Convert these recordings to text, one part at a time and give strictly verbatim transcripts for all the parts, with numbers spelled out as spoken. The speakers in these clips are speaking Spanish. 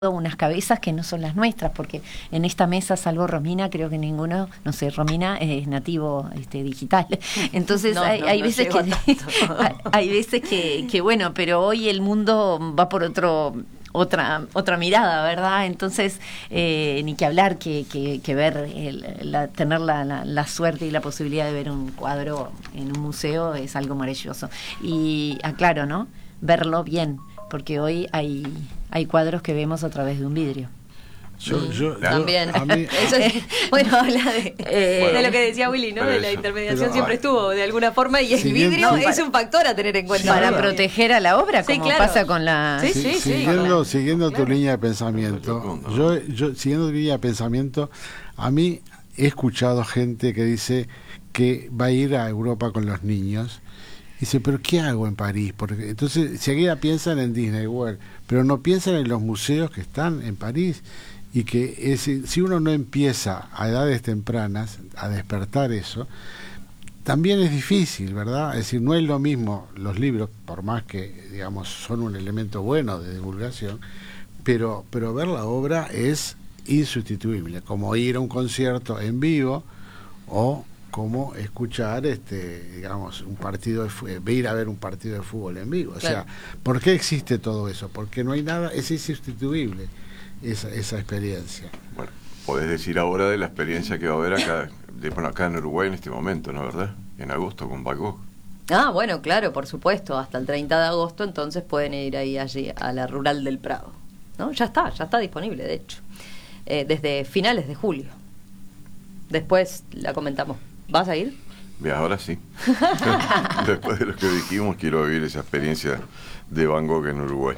unas cabezas que no son las nuestras, porque en esta mesa, salvo Romina, creo que ninguno, no sé, Romina es nativo este, digital. Entonces no, hay, no, hay, no veces que, hay, hay veces que, que bueno, pero hoy el mundo va por otro otra otra mirada, ¿verdad? Entonces, eh, ni que hablar que, que, que ver, el, la, tener la, la, la suerte y la posibilidad de ver un cuadro en un museo es algo maravilloso. Y aclaro, ¿no? Verlo bien, porque hoy hay hay cuadros que vemos a través de un vidrio. Yo, yo, también. Yo, mí, Eso es, bueno, habla de, eh, bueno, de lo que decía Willy, ¿no? De la eso, intermediación pero, siempre estuvo de alguna forma, y el siguiendo, vidrio sí, es un factor a tener en cuenta. Para ¿no? proteger a la obra, como sí, claro. pasa con la... Sí, sí, sí, siguiendo sí, siguiendo claro. tu línea de pensamiento, yo, yo siguiendo tu línea de pensamiento, a mí he escuchado gente que dice que va a ir a Europa con los niños. Dice, pero ¿qué hago en París? Porque entonces enseguida piensan en Disney World, pero no piensan en los museos que están en París. Y que es, si uno no empieza a edades tempranas a despertar eso, también es difícil, ¿verdad? Es decir, no es lo mismo los libros, por más que, digamos, son un elemento bueno de divulgación, pero, pero ver la obra es insustituible, como ir a un concierto en vivo o como escuchar, este, digamos, un partido de fútbol, ir a ver un partido de fútbol en vivo. O claro. sea, ¿por qué existe todo eso? Porque no hay nada, es insustituible esa, esa experiencia. Bueno, podés decir ahora de la experiencia que va a haber acá, de, bueno, acá en Uruguay en este momento, ¿no? ¿Verdad? En agosto con Van Gogh. Ah, bueno, claro, por supuesto, hasta el treinta de agosto, entonces pueden ir ahí allí a la Rural del Prado, ¿no? Ya está, ya está disponible, de hecho, eh, desde finales de julio. Después la comentamos. ¿Vas a ir? Bien, ahora sí. Después de lo que dijimos, quiero vivir esa experiencia de Van Gogh en Uruguay.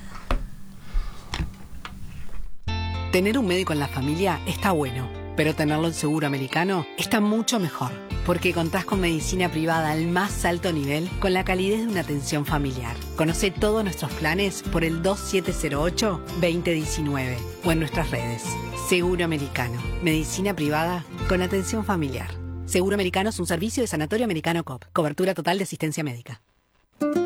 Tener un médico en la familia está bueno, pero tenerlo en Seguro Americano está mucho mejor, porque contás con medicina privada al más alto nivel, con la calidez de una atención familiar. Conoce todos nuestros planes por el dos siete cero ocho, dos cero uno nueve o en nuestras redes. Seguro Americano, medicina privada con atención familiar. Seguro Americano es un servicio de Sanatorio Americano C O P. Cobertura total de asistencia médica.